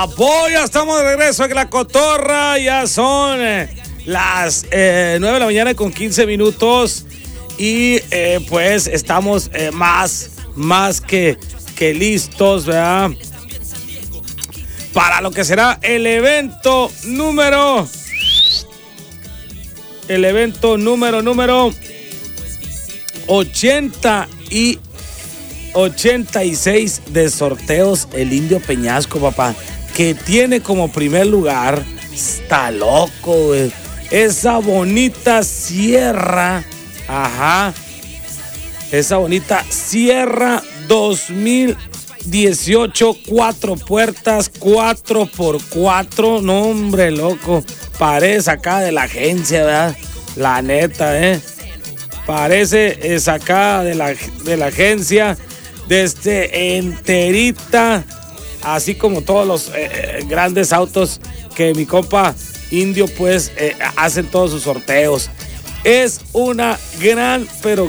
Ya estamos de regreso en La Cotorra. Ya son las 9 de la mañana con 15 minutos. Y pues estamos más que listos, ¿verdad? Para lo que será el evento número 86 de sorteos el Indio Peñasco, papá, que tiene como primer lugar, está loco, güey, esa bonita sierra, esa bonita Sierra 2018, 4 puertas, 4x4, no hombre, loco, parece acá de la agencia, ¿verdad? La neta, parece sacada de la agencia, desde enterita, así como todos los grandes autos que mi compa Indio pues hacen todos sus sorteos. Es una gran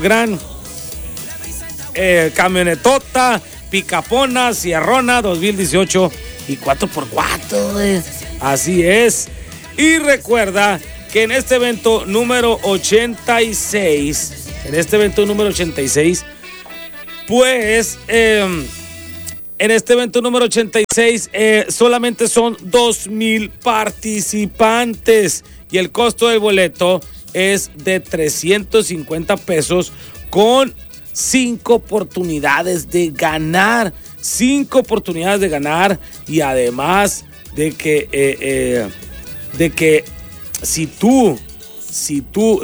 camionetota, picapona, sierrona 2018 y 4x4, así es. Y recuerda que en este evento número 86, pues en este evento número 86 solamente son 2,000 participantes y el costo del boleto es de 350 pesos con 5 oportunidades de ganar. 5 oportunidades de ganar y además de que si tú